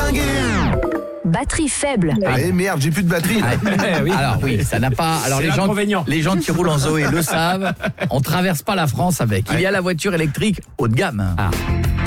flingué. Batterie faible. Eh merde, j'ai plus de batterie. Oui. Alors oui, ça n'a pas. Alors C'est l'inconvénient. les gens qui roulent en Zoé le savent. On traverse pas la France avec. Il y a la voiture électrique haut de gamme.